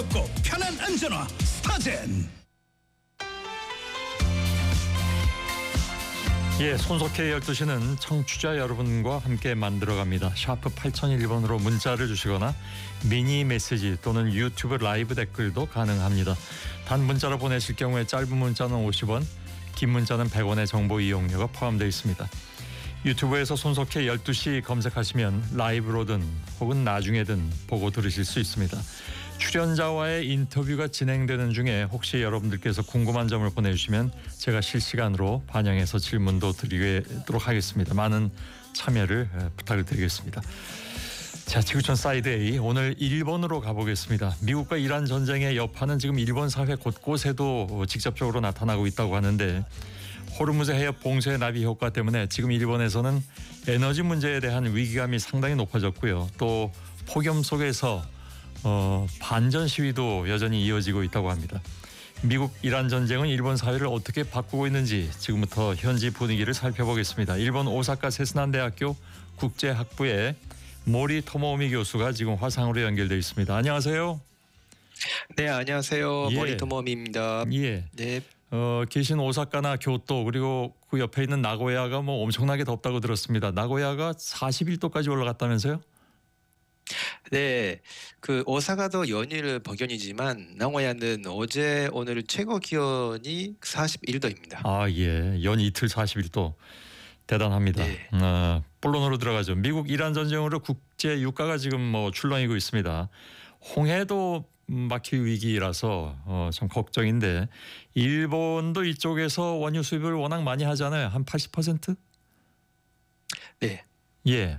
가볍고 편한 안전화 스타젠. 예, 손석희의 12시는 청취자 여러분과 함께 만들어갑니다. 샤프 8001번으로 문자를 주시거나 미니 메시지 또는 유튜브 라이브 댓글도 가능합니다. 단 문자로 보내실 경우에 짧은 문자는 50원, 긴 문자는 100원의 정보 이용료가 포함되어 있습니다. 유튜브에서 손석희 12시 검색하시면 라이브로든 혹은 나중에든 보고 들으실 수 있습니다. 출연자와의 인터뷰가 진행되는 중에 혹시 여러분들께서 궁금한 점을 보내주시면 제가 실시간으로 반영해서 질문도 드리도록 하겠습니다. 많은 참여를 부탁을 드리겠습니다. 자, 지구촌 사이드 A 오늘 일본으로 가보겠습니다. 미국과 이란 전쟁의 여파는 지금 일본 사회 곳곳에도 직접적으로 나타나고 있다고 하는데 호르무즈 해협 봉쇄 나비 효과 때문에 지금 일본에서는 에너지 문제에 대한 위기감이 상당히 높아졌고요. 또 폭염 속에서 반전 시위도 여전히 이어지고 있다고 합니다. 미국 이란 전쟁은 일본 사회를 어떻게 바꾸고 있는지 지금부터 현지 분위기를 살펴보겠습니다. 일본 오사카 세스난대학교 국제학부의 모리 토모오미 교수가 지금 화상으로 연결되어 있습니다. 안녕하세요. 네, 안녕하세요. 예. 모리 토모오미입니다. 예. 네. 계신 오사카나 교토 그리고 그 옆에 있는 나고야가 뭐 엄청나게 덥다고 들었습니다. 나고야가 41도까지 올라갔다면서요? 네, 그 오사카도 연일 복연이지만 나고야는 어제 오늘 최고 기온이 41도입니다. 아, 예. 연 이틀 41도. 대단합니다. 네. 본론으로 들어가죠. 미국 이란 전쟁으로 국제 유가가 지금 뭐 출렁이고 있습니다. 홍해도 막힐 위기라서 좀 걱정인데 일본도 이쪽에서 원유 수입을 워낙 많이 하잖아요. 한 80%? 네. 예.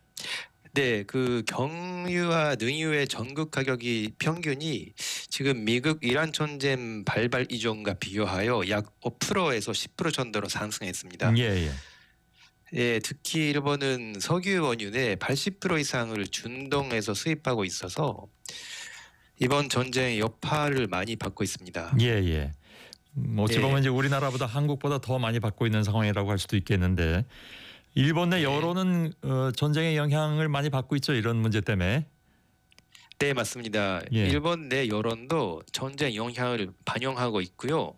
네, 그 경유와 능유의 전국 가격이 평균이 지금 미국 이란 전쟁 발발 이전과 비교하여 약 5%에서 10% 정도로 상승했습니다. 예, 예. 예, 특히 일본은 석유 원유의 80% 이상을 중동에서 수입하고 있어서 이번 전쟁의 여파를 많이 받고 있습니다. 예, 예. 어찌 보면 네. 이제 우리나라보다 한국보다 더 많이 받고 있는 상황이라고 할 수도 있겠는데 일본 내 여론은 전쟁의 영향을 많이 받고 있죠. 이런 문제 때문에. 네, 맞습니다. 예. 일본 내 여론도 전쟁 영향을 반영하고 있고요.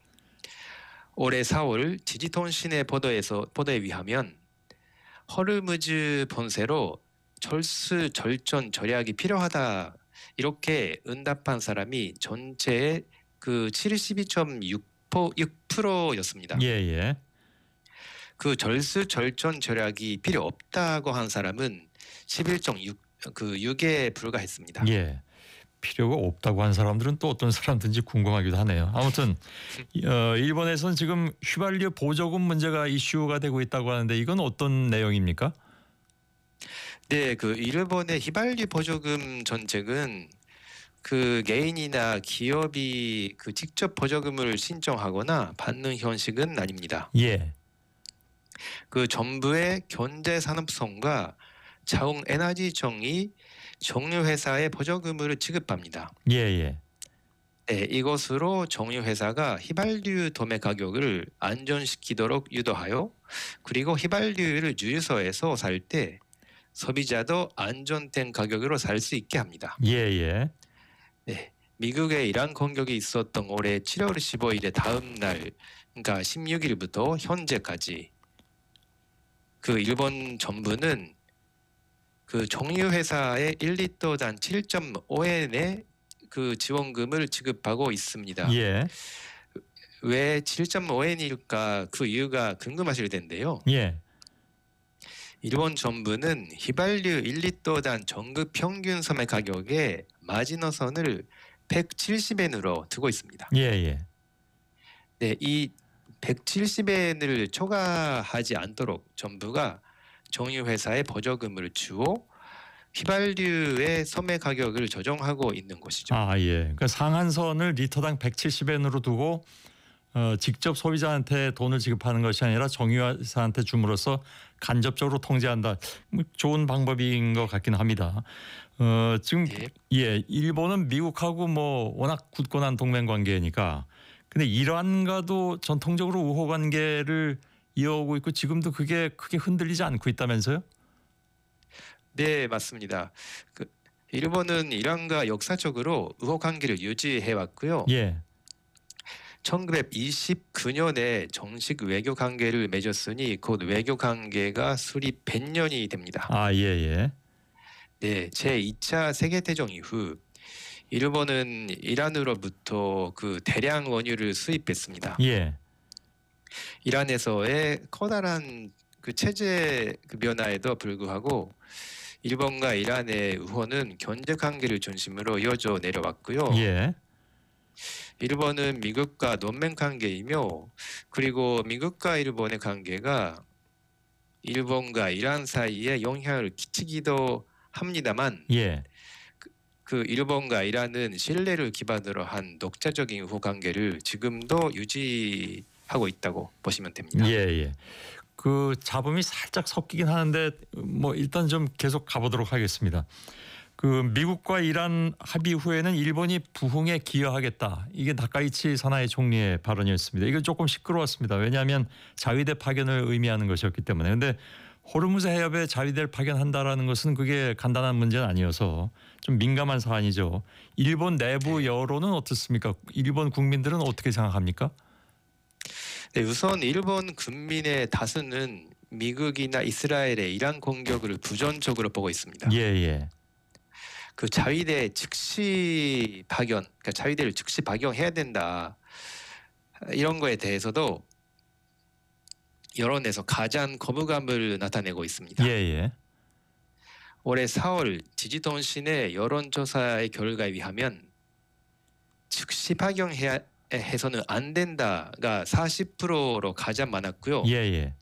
올해 4월 지지통신의 보도에 의하면 호르무즈 본세로 철수 절전 절약이 필요하다 이렇게 응답한 사람이 전체의 그 72.6%였습니다. 예, 예. 그 절수 절전 절약이 필요 없다고 한 사람은 11.6에 불과했습니다. 예. 필요가 없다고 한 사람들은 또 어떤 사람들인지 궁금하기도 하네요. 아무튼 일본에서는 지금 휘발유 보조금 문제가 이슈가 되고 있다고 하는데 이건 어떤 내용입니까? 네, 그 일본의 휘발유 보조금 정책은 그 개인이나 기업이 그 직접 보조금을 신청하거나 받는 형식은 아닙니다. 예. 그 정부의 경제산업성과 자원에너지청이 정유회사에 보조금을 지급합니다. 예, 예. 네, 이것으로 정유회사가 휘발유 도매 가격을 안정시키도록 유도하여 그리고 휘발유를 주유소에서 살 때 소비자도 안정된 가격으로 살 수 있게 합니다. 예, 예. 네, 미국의 이란 공격이 있었던 올해 7월 15일의 다음 날, 그러니까 16일부터 현재까지 그 일본 정부는 그 정유회사에 1리터당 7.5엔의 그 지원금을 지급하고 있습니다. 예. 왜 7.5엔일까 그 이유가 궁금하실 텐데요. 예. 일본 정부는 휘발유 1리터당 전국 평균 소매 가격의 마지노선을 170엔으로 두고 있습니다. 예, 예. 네, 이 170엔을 초과하지 않도록 정부가 정유회사에 보조금을 주어 휘발유의 소매 가격을 조정하고 있는 것이죠. 아, 예. 그러니까 상한선을 리터당 170엔으로 두고 직접 소비자한테 돈을 지급하는 것이 아니라 정유회사한테 줌으로써 간접적으로 통제한다. 좋은 방법인 것 같긴 합니다. 지금 네. 예, 일본은 미국하고 뭐 워낙 굳건한 동맹 관계니까. 근데 이란과도 전통적으로 우호 관계를 이어오고 있고 지금도 그게 크게 흔들리지 않고 있다면서요? 네, 맞습니다. 그 일본은 이란과 역사적으로 우호 관계를 유지해 왔고요. 예. 1929년에 정식 외교 관계를 맺었으니 곧 외교 관계가 수립 100년이 됩니다. 아, 예, 예. 네, 제2차 세계대전 이후 일본은 이란으로부터 그 대량 원유를 수입했습니다. 예. 이란에서의 커다란 그 체제 그 변화에도 불구하고 일본과 이란의 우호는 경제 관계를 중심으로 이어져 내려왔고요. 예. 일본은 미국과 동맹 관계이며 그리고 미국과 일본의 관계가 일본과 이란 사이에 영향을 끼치기도 합니다만 예. 그 일본과 이란은 신뢰를 기반으로 한 독자적인 우호 관계를 지금도 유지하고 있다고 보시면 됩니다. 예, 예. 그 잡음이 살짝 섞이긴 하는데 뭐 일단 좀 계속 가보도록 하겠습니다. 그 미국과 이란 합의 후에는 일본이 부흥에 기여하겠다. 이게 다카이치 사나이 총리의 발언이었습니다. 이거 조금 시끄러웠습니다. 왜냐하면 자위대 파견을 의미하는 것이었기 때문에. 그런데 호르무즈 해협에 자위대를 파견한다라는 것은 그게 간단한 문제는 아니어서 좀 민감한 사안이죠. 일본 내부 여론은 어떻습니까? 일본 국민들은 어떻게 생각합니까? 네, 우선 일본 국민의 다수는 미국이나 이스라엘의 이란 공격을 부정적으로 보고 있습니다. 예, 예. 그 자위대 즉시 파견, 그러니까 자위대를 즉시 파견해야 된다. 이런 거에 대해서도 여론에서 가장 거부감을 나타내고 있습니다. 예, 예. 올해 4월 지지통신의 여론조사의 결과에 의하면 즉시 파견해야 해서는 안 된다가 40%로 가장 많았고요. 예, 예.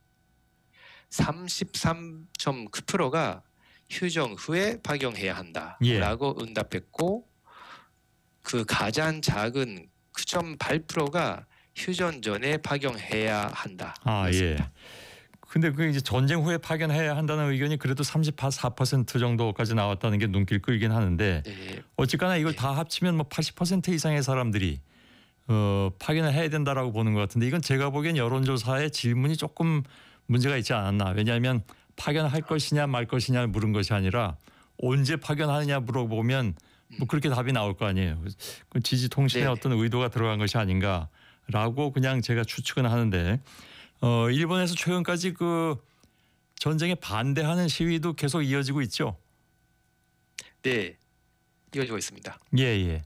33.9%가 휴전 후에 파견해야 한다라고 응답했고 그 가장 작은 9.8%가 휴전 전에 파견해야 한다. 아, 예. 근데 그 이제 전쟁 후에 파견해야 한다는 의견이 그래도 34% 정도까지 나왔다는 게 눈길 끌긴 하는데 네. 어쨌거나 이걸 다 합치면 뭐 80% 이상의 사람들이 파견을 해야 된다라고 보는 것 같은데 이건 제가 보기엔 여론조사의 질문이 조금 문제가 있지 않았나. 왜냐하면 파견할 것이냐 말 것이냐를 물은 것이 아니라 언제 파견하느냐 물어보면 뭐 그렇게 답이 나올 거 아니에요. 그 지지통신에 어떤 의도가 들어간 것이 아닌가라고 그냥 제가 추측은 하는데 일본에서 최근까지 그 전쟁에 반대하는 시위도 계속 이어지고 있죠. 네, 이어지고 있습니다. 예, 예.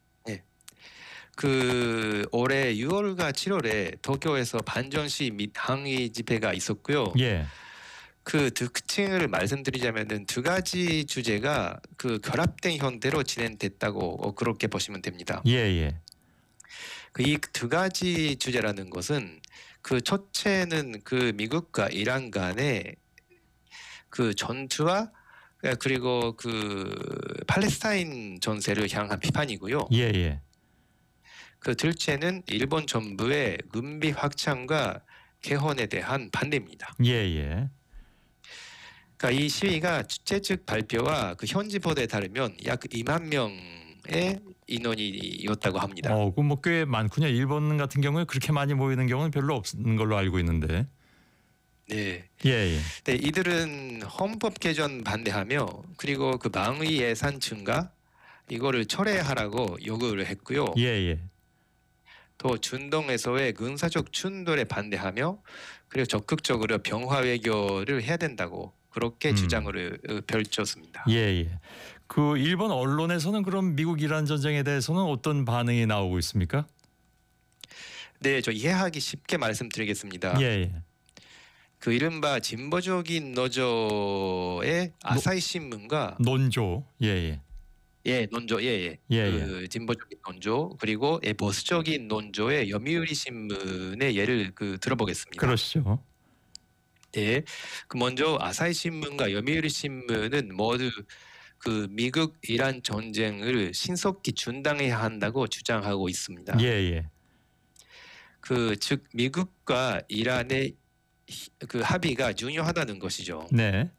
그 올해 6월과 7월에 도쿄에서 반전시 및 항의 집회가 있었고요. 예. 그 특징을 말씀드리자면은 두 가지 주제가 그 결합된 형태로 진행됐다고 그렇게 보시면 됩니다. 예, 예. 그 이 두 가지 주제라는 것은 그 첫째는 그 미국과 이란 간의 그 전투와 그리고 그 팔레스타인 전세를 향한 비판이고요. 예, 예. 그 둘째는 일본 정부의 군비 확장과 개헌에 대한 반대입니다. 예, 예. 그러니까 이 시위가 주최 측 발표와 그 현지 보도에 따르면 약 2만 명의 인원이었다고 합니다. 그 뭐 꽤 많군요. 일본 같은 경우에 그렇게 많이 모이는 경우는 별로 없는 걸로 알고 있는데. 네. 예, 예. 네, 이들은 헌법 개정 반대하며 그리고 그 방위 예산 증가 이거를 철회하라고 요구를 했고요. 예, 예. 또 중동에서의 군사적 충돌에 반대하며 그리고 적극적으로 병화 외교를 해야 된다고 그렇게 주장을 펼쳤습니다. 예, 예. 그 일본 언론에서는 그럼 미국 이란 전쟁에 대해서는 어떤 반응이 나오고 있습니까? 네, 저 이해하기 쉽게 말씀드리겠습니다. 예, 예. 그 이른바 진보적인 노조의 아사히 신문과 논조. 예, 예. 예, 논조, 예, 예, 그 진보적인 논조 그리고 보수적인 논조의 요미우리 신문의 예를 그 들어보겠습니다. 그러시죠. 네, 그 먼저 아사히 신문과 요미우리 신문은 모두 그 미국 이란 전쟁을 신속히 중단해야 한다고 주장하고 있습니다. 예, 예. 그 즉 미국과 이란의 그 합의가 중요하다는 것이죠. 네.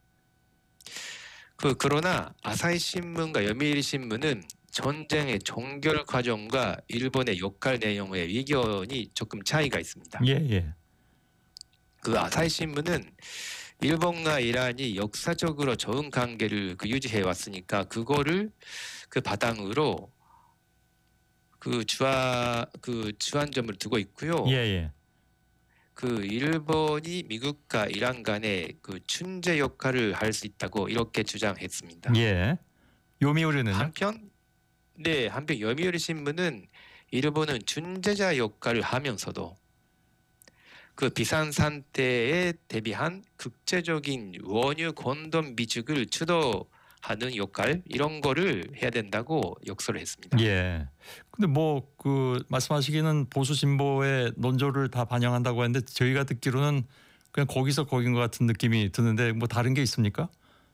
그러나 아사히 신문과 요미우리 신문은 전쟁의 종결 과정과 일본의 역할 내용의 의견이 조금 차이가 있습니다. 예, 예. 그 아사히 신문은 일본과 이란이 역사적으로 좋은 관계를 유지해 왔으니까 그거를 그 바탕으로 주안점을 두고 있고요. 예, 예. 그 일본이 미국과 이란 간에 그 중재 역할을 할 수 있다고 이렇게 주장했습니다. 예. 요미우리는요? 한편 요미우리 신문은 일본은 중재자 역할을 하면서도 그 비상 상태에 대비한 국제적인 원유 공동 비축을 주도하는 역할 이런 거를 해야 된다고 역설을 했습니다. 예. 근데 뭐 그 말씀하시기는 보수 진보의 논조를 다 반영한다고 하는데 저희가 듣기로는 그냥 거기서 거긴 것 같은 느낌이 드는데 뭐 다른 게 있습니까?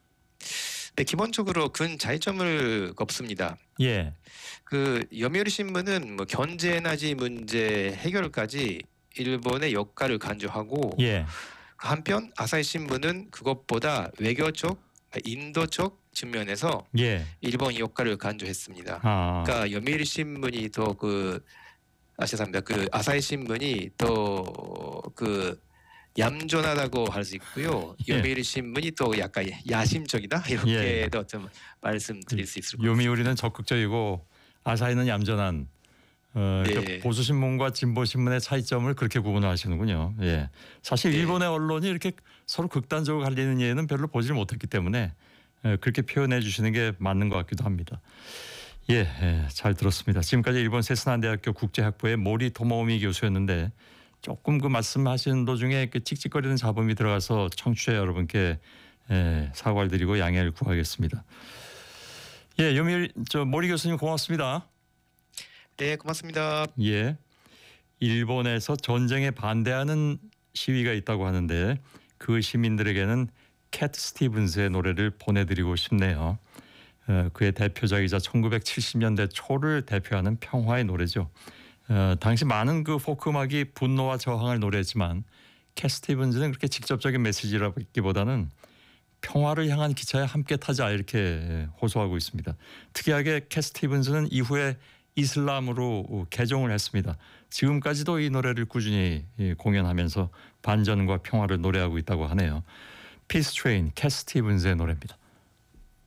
네, 기본적으로 근 차이점을 없습니다. 예. 그 요미우리 신문은 뭐 경제 에너지 문제 해결까지 일본의 역할을 강조하고 예. 한편 아사히 신문은 그것보다 외교적, 인도적 측면에서 예. 일본 역할을 강조했습니다. 아. 그러니까 요미우리 신문이 더 죄송합니다. 그 아사히 신문이 더 그 얌전하다고 할 수 있고요. 예. 요미우리 신문이 또 약간 야심적이다 이렇게 예. 더 좀 말씀드릴 수 있을 것 같습니다. 요미우리는 적극적이고 아사히는 얌전한 네. 그러니까 보수 신문과 진보 신문의 차이점을 그렇게 구분하시는군요. 예. 사실 네. 일본의 언론이 이렇게 서로 극단적으로 갈리는 예는 별로 보지를 못했기 때문에 그렇게 표현해 주시는 게 맞는 것 같기도 합니다. 예, 잘 들었습니다. 지금까지 일본 세스난대학교 국제학부의 모리 토모미 교수였는데 조금 그 말씀하시는 도중에 그 찍찍거리는 잡음이 들어가서 청취자 여러분께 사과를 드리고 양해를 구하겠습니다. 예, 모리 교수님 고맙습니다. 네, 고맙습니다. 예, 일본에서 전쟁에 반대하는 시위가 있다고 하는데 그 시민들에게는 캣 스티븐스의 노래를 보내드리고 싶네요. 그의 대표작이자 1970년대 초를 대표하는 평화의 노래죠. 당시 많은 그 포크 음악이 분노와 저항을 노래했지만 캣 스티븐스는 그렇게 직접적인 메시지라기보다는 평화를 향한 기차에 함께 타자 이렇게 호소하고 있습니다. 특이하게 캣 스티븐스는 이후에 이슬람으로 개종을 했습니다. 지금까지도 이 노래를 꾸준히 공연하면서 반전과 평화를 노래하고 있다고 하네요. 피스 트레인 캣 스티븐스의 노래입니다.